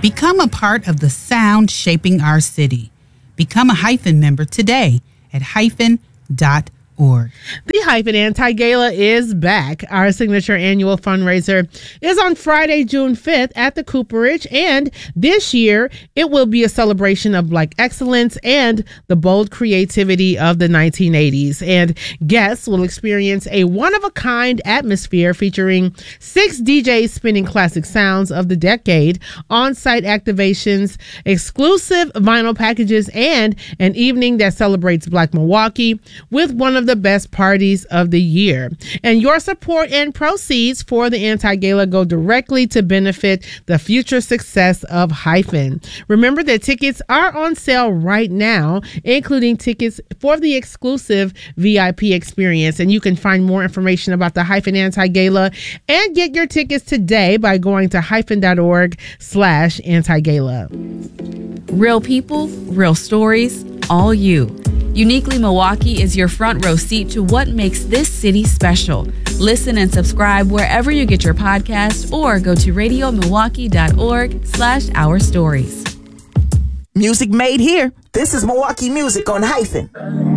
Become a part of the sound shaping our city. Become a Hyphen member today at hyphen.org. The Hyphen Anti-Gala is back. Our signature annual fundraiser is on Friday, June 5th at the Cooperage, and this year it will be a celebration of Black excellence and the bold creativity of the 1980s. And guests will experience a one-of-a-kind atmosphere featuring 6 DJs spinning classic sounds of the decade, on-site activations, exclusive vinyl packages, and an evening that celebrates Black Milwaukee with one of the best parties of the year. And your support and proceeds for the Anti-Gala go directly to benefit the future success of Hyphen. Remember that tickets are on sale right now, including tickets for the exclusive VIP experience. And you can find more information about the Hyphen Anti-Gala and get your tickets today by going to hyphen.org/anti-gala. Real people, real stories, all you. Uniquely Milwaukee is your front row seat to what makes this city special. Listen and subscribe wherever you get your podcasts or go to radiomilwaukee.org/our stories. Music made here. This is Milwaukee Music on Hyphen.